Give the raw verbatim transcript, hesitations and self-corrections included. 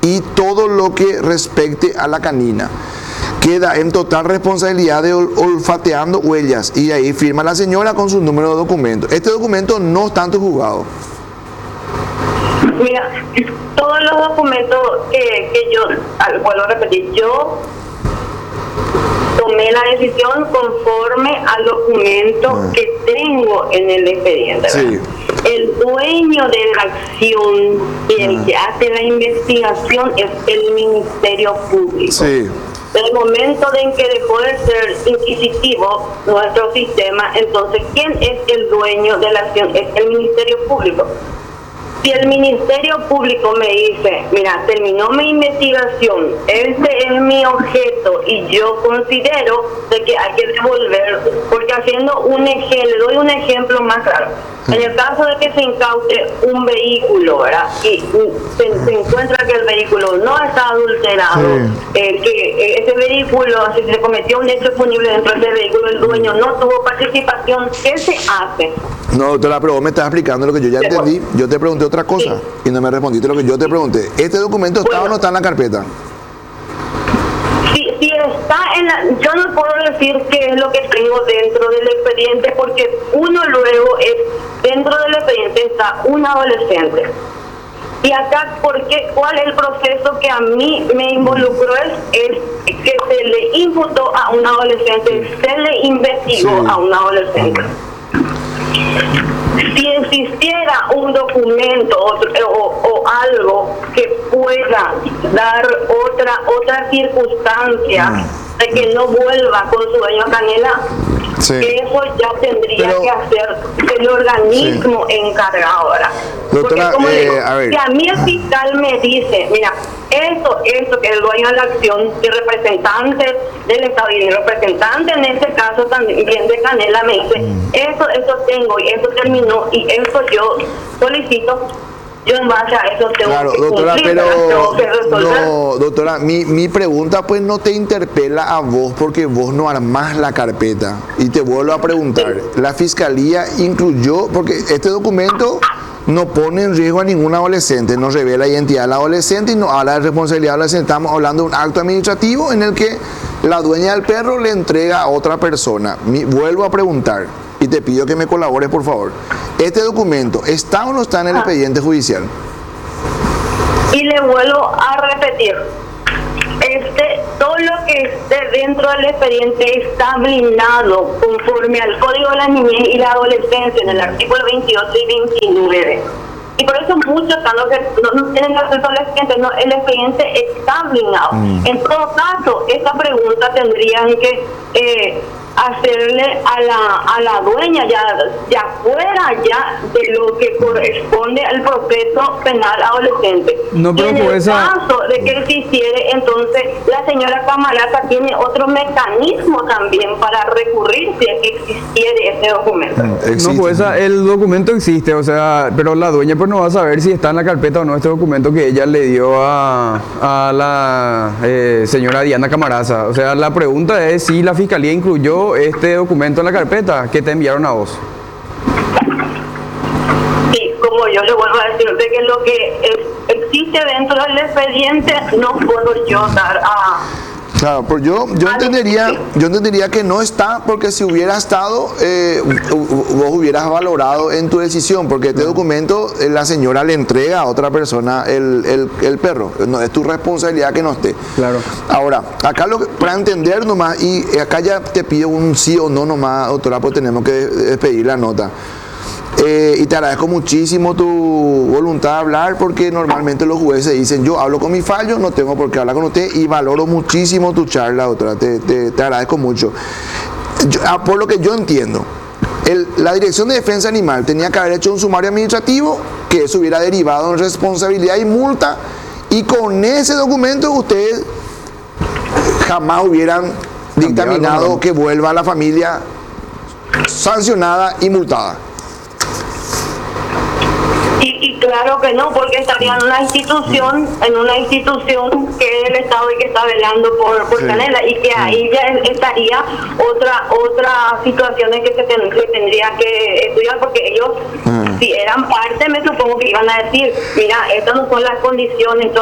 y todo lo que respecte a la canina queda en total responsabilidad de ol- olfateando huellas, y ahí firma la señora con su número de documento. Este documento no está en tu juzgado. Mira, todos los documentos que, que yo, al- vuelvo a repetir, yo tomé la decisión conforme al documento Ah. que tengo en el expediente. Sí. ¿verdad? El dueño de la acción y el Ah. que hace la investigación es el Ministerio Público. Sí. En el momento en que dejó de ser inquisitivo nuestro sistema, entonces, ¿quién es el dueño de la acción? Es el Ministerio Público. Si el Ministerio Público me dice, mira, terminó mi investigación, este es mi objeto y yo considero de que hay que devolver, porque haciendo un ejemplo, le doy un ejemplo más claro. En el caso de que se incaute un vehículo, ¿verdad? Y se, se encuentra que el vehículo no está adulterado, Sí. eh, que eh, ese vehículo, si se cometió un hecho punible dentro de ese vehículo, el dueño no tuvo participación, ¿qué se hace? No, doctora, pero vos me estás explicando lo que yo ya De acuerdo. entendí. Yo te pregunté otra cosa y no me respondiste lo que yo te pregunté. ¿Este documento está Bueno. o no está en la carpeta? Si, si está en la, yo no puedo decir qué es lo que tengo dentro del expediente, porque uno luego es, dentro del expediente está un adolescente. Y acá, ¿por qué? ¿Cuál es el proceso que a mí me involucró? Es, es que se le imputó a un adolescente, se le investigó Sí. a un adolescente. Si existiera un documento o, o, o algo que pueda dar otra otra circunstancia Mm. de que no vuelva con su dueño a Canela, Sí. eso ya tendría Pero- que hacer el organismo encargado, ¿verdad? Doctora, Porque como eh, digo, a ver. si a mí el fiscal me dice, mira, esto, esto, que el dueño de la acción, que el representante del Estado y el representante en este caso también de Canela me dice, Mm. eso, eso tengo y eso terminó y eso yo solicito, yo en base a eso tengo Claro, que doctora, cumplir, pero ¿verdad? Tengo que resolver. no, doctora, mi, mi pregunta pues no te interpela a vos porque vos no armás la carpeta. Y te vuelvo a preguntar, la fiscalía incluyó, porque este documento no pone en riesgo a ningún adolescente, no revela la identidad del adolescente y no habla de responsabilidad del adolescente. Estamos hablando de un acto administrativo en el que la dueña del perro le entrega a otra persona. Mi- vuelvo a preguntar y te pido que me colabores, por favor. ¿Este documento está o no está en el Ah. expediente judicial? Y le vuelvo a repetir, este, todo lo que esté dentro del expediente está blindado conforme al Código de la Niñez y la Adolescencia en el artículo veintiocho y veintinueve. Y por eso muchos cuando se- no, no tienen acceso al expediente, no, el expediente está blindado. Mm. En todo caso, esta pregunta tendrían que eh, hacerle a la a la dueña ya, ya fuera ya de lo que corresponde al proceso penal adolescente. No, Y pero en por el esa- caso de que existiere, entonces la señora Camarata tiene otro mecanismo también para recurrir si es que existiere ese documento. Existe. No, pues esa- el documento existe, o sea, pero la dueña pues no va a saber si está en la carpeta o no este documento que ella le dio a, a la eh, señora Diana Camaraza. O sea, la pregunta es si la fiscalía incluyó este documento en la carpeta que te enviaron a vos. Y como yo le vuelvo a decir, de que lo que es- existe dentro del expediente no puedo yo dar a... Claro, pero yo, yo entendería, yo entendería que no está, porque si hubiera estado, eh, u- u- vos hubieras valorado en tu decisión, porque este documento eh, la señora le entrega a otra persona el, el, el perro. No, es tu responsabilidad que no esté. Claro. Ahora, acá lo que- para entender nomás, y acá ya te pido un sí o no nomás, doctora, pues tenemos que despedir la nota. Eh, y te agradezco muchísimo tu voluntad de hablar, porque normalmente los jueces dicen, yo hablo con mi fallo, no tengo por qué hablar con usted, y valoro muchísimo tu charla, doctora, te, te- te agradezco mucho. Yo- ah, por lo que yo entiendo, el- la Dirección de Defensa Animal tenía que haber hecho un sumario administrativo, que eso hubiera derivado en responsabilidad y multa, y con ese documento ustedes jamás hubieran dictaminado ¿no? que vuelva a la familia sancionada y multada. Y, y claro que no, porque estaría en una institución, en una institución que es el Estado y que está velando por, por Sí. Canela, y que ahí ya estaría otra otra situaciones que se ten- que tendría que estudiar, porque ellos, Mm. si eran parte, me supongo que iban a decir, mira, estas no son las condiciones,